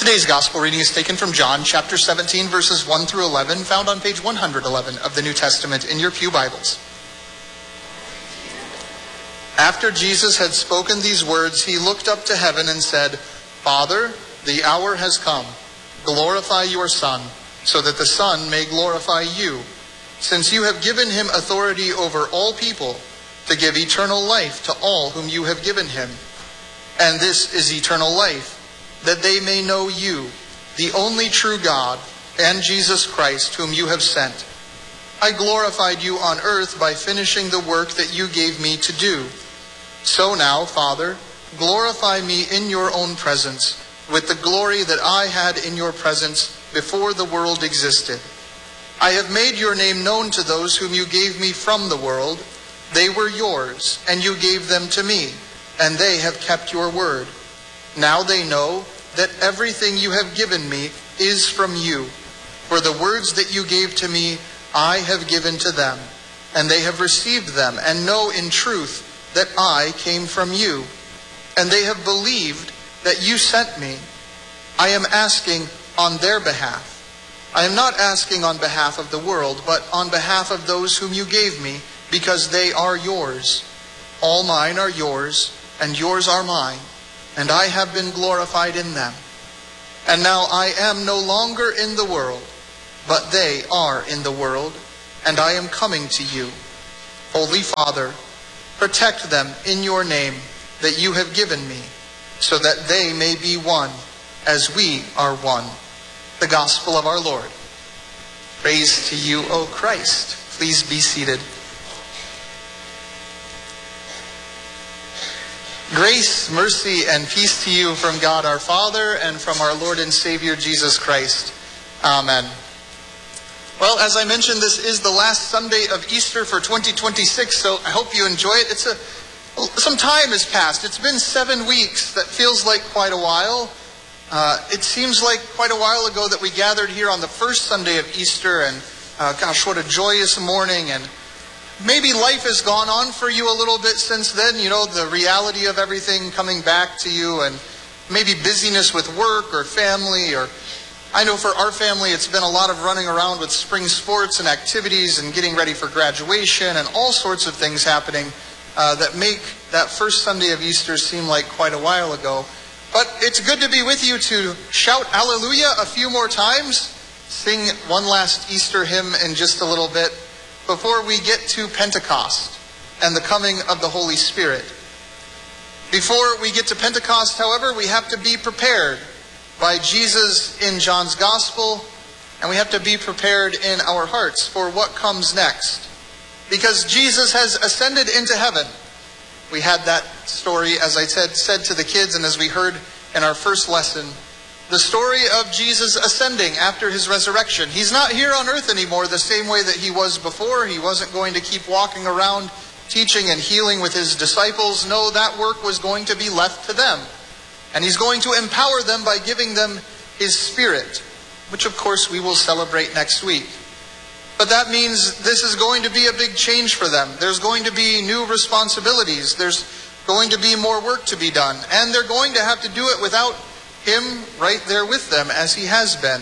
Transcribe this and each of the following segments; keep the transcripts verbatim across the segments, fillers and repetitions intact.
Today's gospel reading is taken from John chapter seventeen, verses one through eleven, found on page one hundred eleven of the New Testament in your pew Bibles. After Jesus had spoken these words, he looked up to heaven and said, "Father, the hour has come. Glorify your Son, so that the Son may glorify you, since you have given him authority over all people to give eternal life to all whom you have given him. And this is eternal life, that they may know you, the only true God, and Jesus Christ, whom you have sent. I glorified you on earth by finishing the work that you gave me to do. So now, Father, glorify me in your own presence, with the glory that I had in your presence before the world existed. I have made your name known to those whom you gave me from the world. They were yours, and you gave them to me, and they have kept your word. Now they know that everything you have given me is from you. For the words that you gave to me, I have given to them, and they have received them, and know in truth that I came from you. And they have believed that you sent me. I am asking on their behalf. I am not asking on behalf of the world, but on behalf of those whom you gave me, because they are yours. All mine are yours, and yours are mine, and I have been glorified in them. And now I am no longer in the world, but they are in the world, and I am coming to you. Holy Father, protect them in your name that you have given me, so that they may be one, as we are one." The Gospel of our Lord. Praise to you, O Christ. Please be seated. Grace, mercy, and peace to you from God our Father and from our Lord and Savior Jesus Christ. Amen. Well, as I mentioned, this is the last Sunday of Easter for twenty twenty-six, so I hope you enjoy it. It's a some time has passed. It's been seven weeks. That feels like quite a while. Uh, it seems like quite a while ago that we gathered here on the first Sunday of Easter, and uh, gosh, what a joyous morning. And maybe life has gone on for you a little bit since then, you know, the reality of everything coming back to you, and maybe busyness with work or family. Or I know for our family it's been a lot of running around with spring sports and activities and getting ready for graduation and all sorts of things happening uh, that make that first Sunday of Easter seem like quite a while ago. But it's good to be with you to shout Alleluia a few more times, sing one last Easter hymn in just a little bit, before we get to Pentecost and the coming of the Holy Spirit. Before we get to Pentecost, however, we have to be prepared by Jesus in John's Gospel, and we have to be prepared in our hearts for what comes next. Because Jesus has ascended into heaven. We had that story, as I said, said to the kids, and as we heard in our first lesson, the story of Jesus ascending after his resurrection. He's not here on earth anymore the same way that he was before. He wasn't going to keep walking around teaching and healing with his disciples. No, that work was going to be left to them. And he's going to empower them by giving them his Spirit, which of course we will celebrate next week. But that means this is going to be a big change for them. There's going to be new responsibilities. There's going to be more work to be done. And they're going to have to do it without him right there with them, as he has been.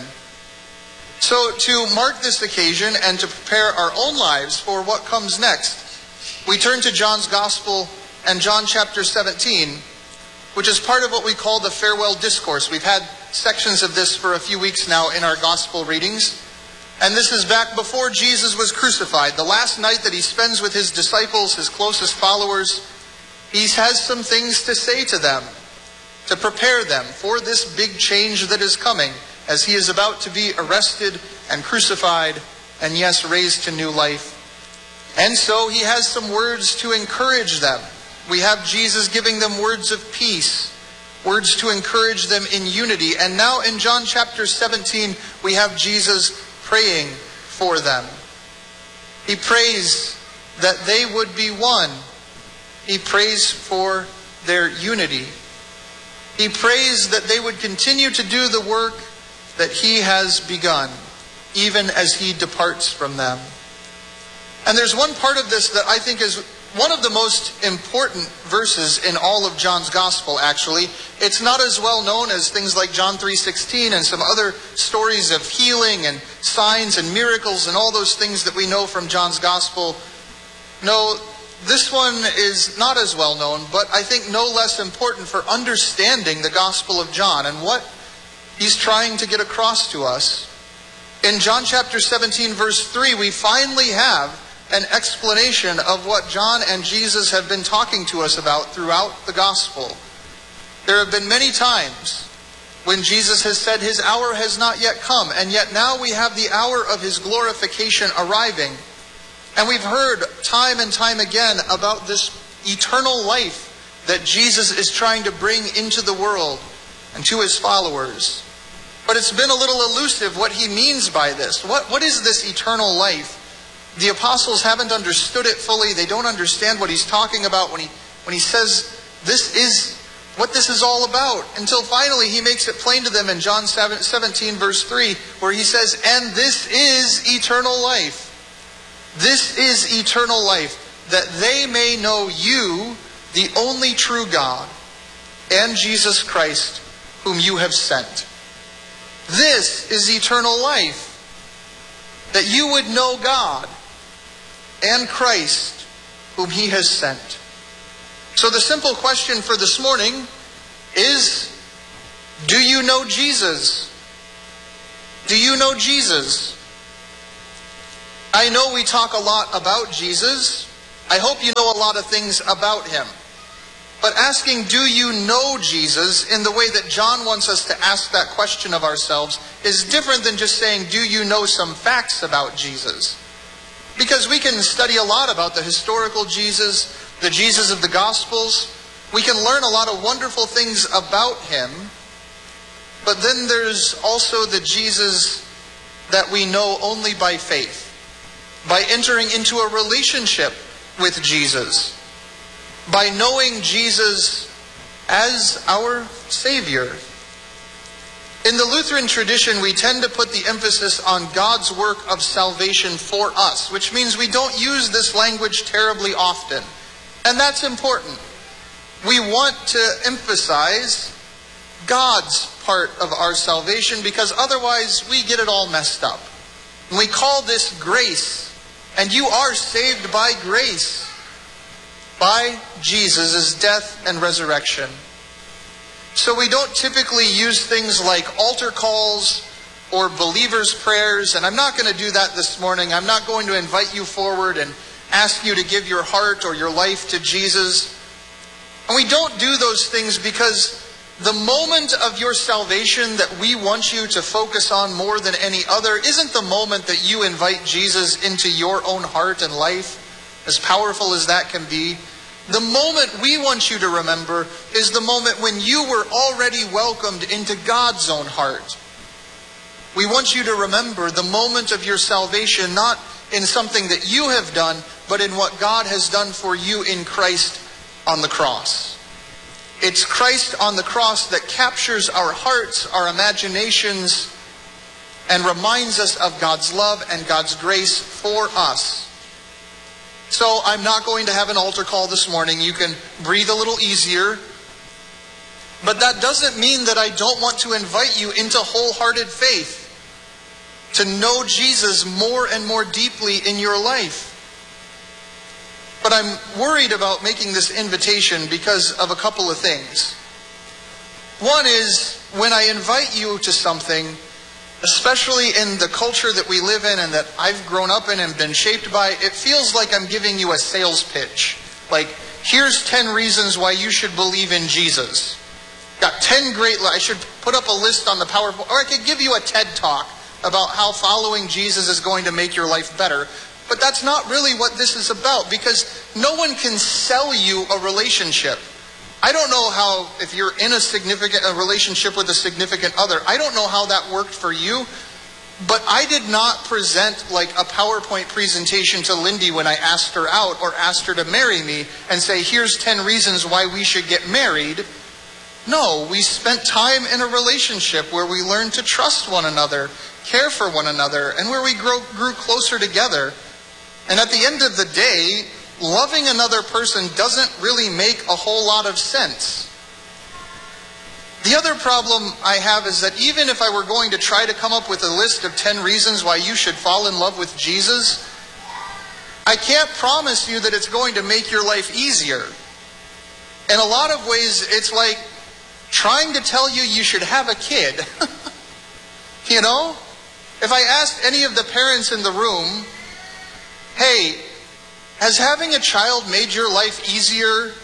So to mark this occasion and to prepare our own lives for what comes next, we turn to John's Gospel and John chapter seventeen, which is part of what we call the farewell discourse. We've had sections of this for a few weeks now in our gospel readings. And this is back before Jesus was crucified. The last night that he spends with his disciples, his closest followers, he has some things to say to them, to prepare them for this big change that is coming, as he is about to be arrested and crucified, and yes, raised to new life. And so he has some words to encourage them. We have Jesus giving them words of peace, words to encourage them in unity. And now in John chapter seventeen, we have Jesus praying for them. He prays that they would be one. He prays for their unity. He prays that they would continue to do the work that he has begun, even as he departs from them. And there's one part of this that I think is one of the most important verses in all of John's Gospel, actually. It's not as well known as things like John three sixteen and some other stories of healing and signs and miracles and all those things that we know from John's Gospel. No, this one is not as well known, but I think no less important for understanding the Gospel of John and what he's trying to get across to us. In John chapter seventeen, verse three, we finally have an explanation of what John and Jesus have been talking to us about throughout the Gospel. There have been many times when Jesus has said his hour has not yet come, and yet now we have the hour of his glorification arriving. And we've heard time and time again about this eternal life that Jesus is trying to bring into the world and to his followers. But it's been a little elusive what he means by this. What, what is this eternal life? The apostles haven't understood it fully. They don't understand what he's talking about when he, when he says this is what this is all about. Until finally he makes it plain to them in John seventeen, verse three, where he says, and this is eternal life. This is eternal life, that they may know you, the only true God, and Jesus Christ, whom you have sent. This is eternal life, that you would know God and Christ, whom he has sent. So the simple question for this morning is, do you know Jesus? Do you know Jesus? I know we talk a lot about Jesus. I hope you know a lot of things about him. But asking, do you know Jesus, in the way that John wants us to ask that question of ourselves, is different than just saying, do you know some facts about Jesus? Because we can study a lot about the historical Jesus, the Jesus of the Gospels. We can learn a lot of wonderful things about him. But then there's also the Jesus that we know only by faith, by entering into a relationship with Jesus, by knowing Jesus as our Savior. In the Lutheran tradition, we tend to put the emphasis on God's work of salvation for us, which means we don't use this language terribly often. And that's important. We want to emphasize God's part of our salvation, because otherwise we get it all messed up. And we call this grace, and you are saved by grace, by Jesus' death and resurrection. So we don't typically use things like altar calls or believers' prayers, and I'm not going to do that this morning. I'm not going to invite you forward and ask you to give your heart or your life to Jesus. And we don't do those things because the moment of your salvation that we want you to focus on more than any other isn't the moment that you invite Jesus into your own heart and life, as powerful as that can be. The moment we want you to remember is the moment when you were already welcomed into God's own heart. We want you to remember the moment of your salvation, not in something that you have done, but in what God has done for you in Christ on the cross. It's Christ on the cross that captures our hearts, our imaginations, and reminds us of God's love and God's grace for us. So I'm not going to have an altar call this morning. You can breathe a little easier. But that doesn't mean that I don't want to invite you into wholehearted faith, to know Jesus more and more deeply in your life. But I'm worried about making this invitation because of a couple of things. One is, when I invite you to something, especially in the culture that we live in and that I've grown up in and been shaped by, it feels like I'm giving you a sales pitch. Like, here's ten reasons why you should believe in Jesus. Got ten great, I should put up a list on the PowerPoint, or I could give you a TED Talk about how following Jesus is going to make your life better. But that's not really what this is about, because no one can sell you a relationship. I don't know how, if you're in a significant a relationship with a significant other, I don't know how that worked for you, but I did not present like a PowerPoint presentation to Lindy when I asked her out or asked her to marry me and say, here's ten reasons why we should get married. No, we spent time in a relationship where we learned to trust one another, care for one another, and where we grow, grew closer together. And at the end of the day, loving another person doesn't really make a whole lot of sense. The other problem I have is that even if I were going to try to come up with a list of ten reasons why you should fall in love with Jesus, I can't promise you that it's going to make your life easier. In a lot of ways, it's like trying to tell you you should have a kid. You know? If I asked any of the parents in the room, hey, has having a child made your life easier?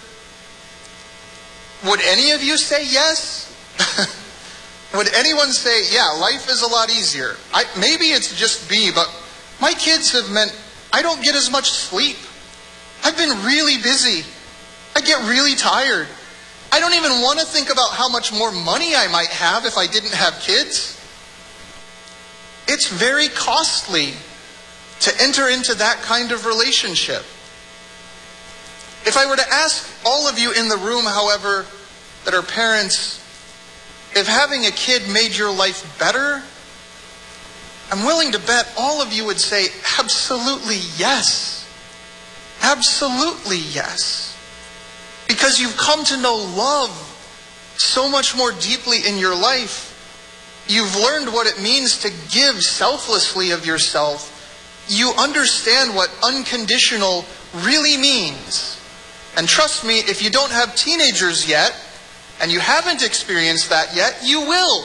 Would any of you say yes? Would anyone say, yeah, life is a lot easier? I, maybe it's just me, but my kids have meant I don't get as much sleep. I've been really busy. I get really tired. I don't even want to think about how much more money I might have if I didn't have kids. It's very costly to enter into that kind of relationship. If I were to ask all of you in the room, however, that are parents, if having a kid made your life better, I'm willing to bet all of you would say, absolutely yes. Absolutely yes. Because you've come to know love so much more deeply in your life. You've learned what it means to give selflessly of yourself. You understand what unconditional really means. And trust me, if you don't have teenagers yet, and you haven't experienced that yet, you will.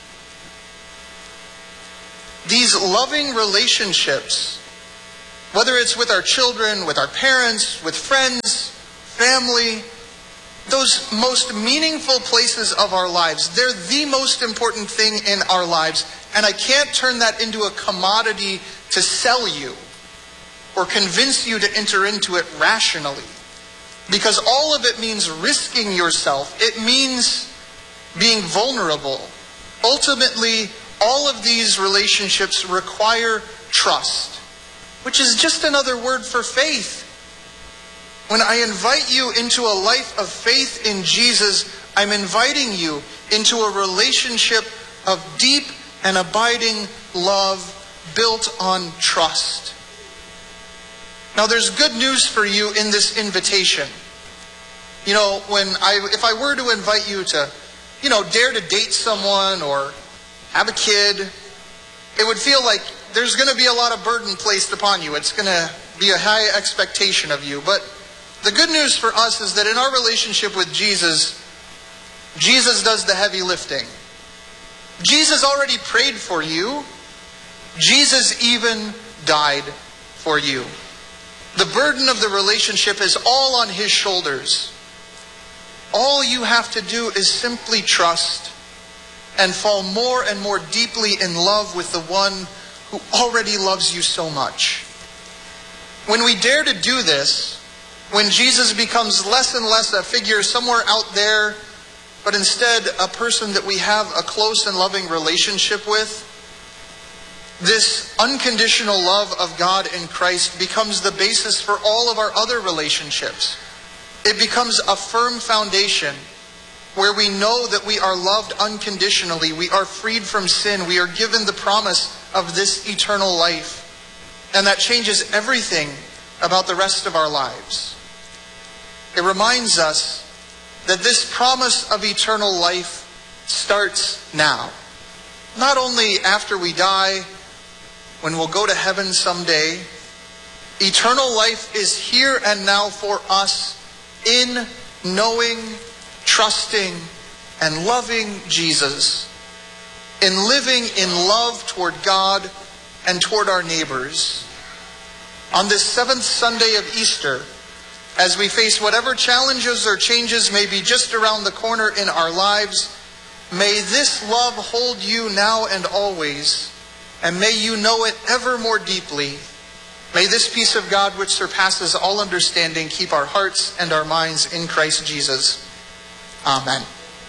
These loving relationships, whether it's with our children, with our parents, with friends, family, those most meaningful places of our lives, they're the most important thing in our lives. And I can't turn that into a commodity to sell you or convince you to enter into it rationally. Because all of it means risking yourself. It means being vulnerable. Ultimately, all of these relationships require trust, which is just another word for faith. When I invite you into a life of faith in Jesus, I'm inviting you into a relationship of deep and abiding love built on trust. Now, there's good news for you in this invitation. You know, when I, if I were to invite you to, you know, dare to date someone or have a kid, it would feel like there's going to be a lot of burden placed upon you. It's going to be a high expectation of you. But the good news for us is that in our relationship with Jesus, Jesus does the heavy lifting. Jesus already prayed for you. Jesus even died for you. The burden of the relationship is all on His shoulders. All you have to do is simply trust and fall more and more deeply in love with the one who already loves you so much. When we dare to do this, when Jesus becomes less and less a figure somewhere out there, but instead a person that we have a close and loving relationship with, this unconditional love of God in Christ becomes the basis for all of our other relationships. It becomes a firm foundation where we know that we are loved unconditionally. We are freed from sin. We are given the promise of this eternal life. And that changes everything about the rest of our lives. It reminds us that this promise of eternal life starts now. Not only after we die, when we'll go to heaven someday. Eternal life is here and now for us in knowing, trusting, and loving Jesus. In living in love toward God and toward our neighbors. On this seventh Sunday of Easter, as we face whatever challenges or changes may be just around the corner in our lives, may this love hold you now and always, and may you know it ever more deeply. May this peace of God, which surpasses all understanding, keep our hearts and our minds in Christ Jesus. Amen.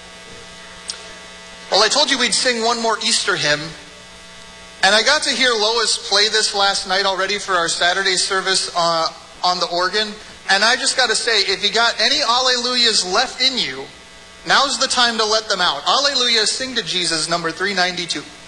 Well, I told you we'd sing one more Easter hymn, and I got to hear Lois play this last night already for our Saturday service uh, on the organ. And I just got to say, if you got any Alleluias left in you, now's the time to let them out. Alleluia, sing to Jesus, number three ninety-two.